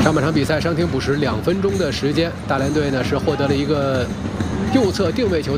上半场比赛伤停补时2分钟的时间，大连队呢是获得了一个右侧定位球